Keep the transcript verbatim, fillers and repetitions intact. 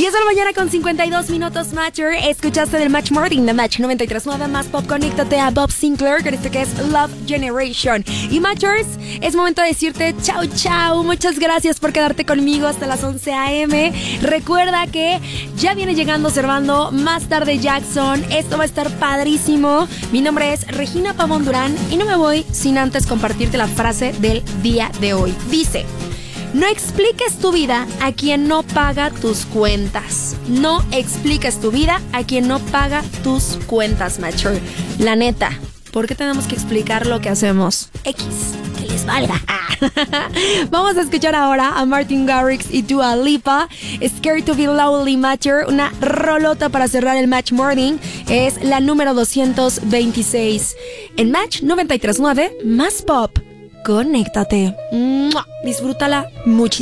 diez de la mañana con cincuenta y dos minutos, Matcher. Escuchaste del Match Morning de Match noventa y tres punto nueve más Pop. Conéctate a Bob Sinclair con este que es Love Generation. Y Matchers, es momento de decirte chau chau. Muchas gracias por quedarte conmigo hasta las once a.m. Recuerda que ya viene llegando Servando, más tarde Jackson. Esto va a estar padrísimo. Mi nombre es Regina Pavón Durán y no me voy sin antes compartirte la frase del día de hoy. Dice: no expliques tu vida a quien no paga tus cuentas. No expliques tu vida a quien no paga tus cuentas, Matcher. La neta, ¿por qué tenemos que explicar lo que hacemos? X, que les valga. Vamos a escuchar ahora a Martin Garrix y Dua Lipa. Scared to be Lonely, Matcher. Una rolota para cerrar el Match Morning. Es la número doscientos veintiséis. En Match noventa y tres punto nueve, más Pop. Conéctate. ¡Mua! Disfrútala muchísimo.